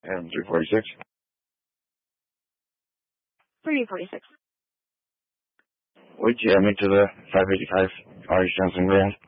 And 346. 346. Would you add me to the 555 RH Johnson Grand?